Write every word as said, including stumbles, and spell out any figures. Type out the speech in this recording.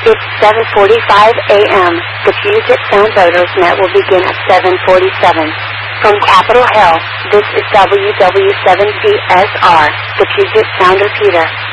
It's seven forty-five a m The Puget Sound Voters Net will begin at seven forty-seven. From Capitol Hill, this is W W seven C S R, the Puget Sound Repeater.